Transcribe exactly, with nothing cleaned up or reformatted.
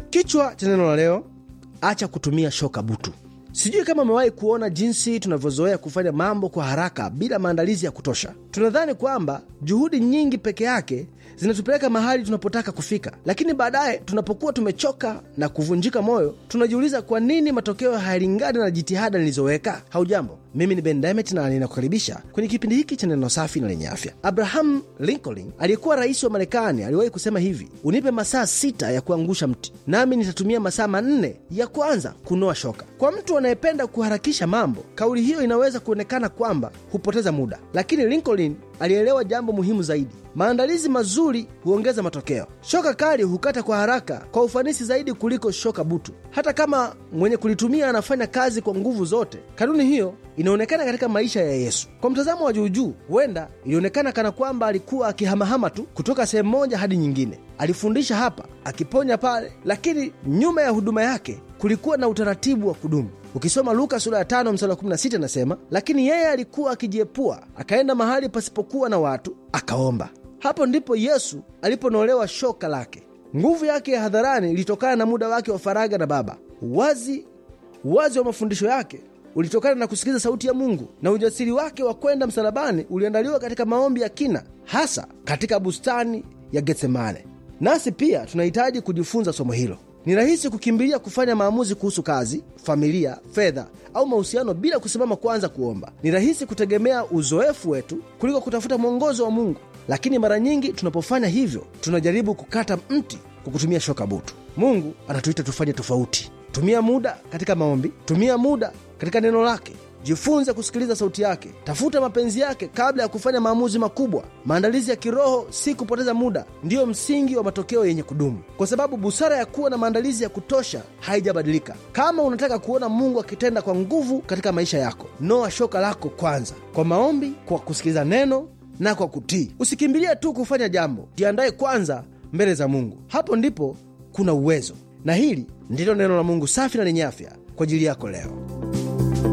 Kichwa cha neno la leo: acha kutumia shoka butu. Sijui kama umewahi kuona jinsi tunavyozoea kufanya mambo kwa haraka bila maandalizi ya kutosha. Tunadhani kwamba juhudi nyingi peke yake zinatupeleka mahali tunapotaka kufika, lakini baadaye tunapokuwa tumechoka na kuvunjika moyo, tunajiuliza kwa nini matokeo hayalingani na jitihada nilizoweka. Haujambo, mimi ni Ben Demet na ninakukaribisha kwenye kipindi hiki cha neno safi na lenye afya. Abraham Lincoln aliyekuwa rais wa Marekani aliwahi kusema hivi: unipe masaa sita ya kuangusha mti, nami nitatumia masaa manne ya kwanza kunoa shoka. Kwa mtu anayependa kuharakisha mambo, kauli hiyo inaweza kuonekana kwamba hupoteza muda, lakini Lincoln alielewa jambo muhimu zaidi: maandalizi mazuri huongeza matokeo. Shoka kali hukata kwa haraka, kwa ufanisi zaidi kuliko shoka butu, hata kama mwenye kulitumia anafanya kazi kwa nguvu zote. Kanuni hiyo inaonekana katika maisha ya Yesu. Kwa mtazamo wa juujuu, huenda ilionekana kana kwamba alikuwa akihamahama tu kutoka sehemu moja hadi nyingine. Alifundisha hapa, akiponya pale, lakini nyuma ya huduma yake kulikuwa na utaratibu wa kudumu. Ukisoma Luka sura ya tano mstari wa kumi na sita nasema, lakini yeye alikuwa akijiepua, akaenda mahali pasipokuwa na watu, akaomba. Hapo ndipo Yesu aliponolewa shoka lake. Nguvu yake ya hadharani ilitokana na muda wake wa faraga na Baba. Uwazi, uwazi wa mafundisho yake ulitokana na kusikiliza sauti ya Mungu, na ujasiri wake wa kwenda msalabani uliandaliwa katika maombi ya kina, hasa katika bustani ya Getsemane. Nasi pia tunahitaji kujifunza somo hilo. Ni rahisi kukimbilia kufanya maamuzi kuhusu kazi, familia, fedha au mahusiano bila kusimama kwanza kuomba. Ni rahisi kutegemea uzoefu wetu kuliko kutafuta mwongozo wa Mungu, lakini mara nyingi tunapofanya hivyo tunajaribu kukata mti kwa kutumia shoka butu. Mungu anatuita tufanye tofauti. Tumia muda katika maombi, tumia muda katika neno lake, jifunze kusikiliza sauti yake, tafuta mapenzi yake kabla ya kufanya maamuzi makubwa. Maandalizi ya kiroho, si kupoteza muda, ndiyo msingi wa matokeo yenye kudumu, kwa sababu busara ya kuwa na maandalizi ya kutosha haijabadilika. Kama unataka kuona Mungu akitenda kwa nguvu katika maisha yako, noa shoka lako kwanza, kwa maombi, kwa kusikiliza neno na kwa kutii. Usikimbilie tu kufanya jambo, jiandae kwanza mbele za Mungu. Hapo ndipo kuna uwezo. Na hili ndilo neno la Mungu safi na lenye afya kwa ajili yako leo.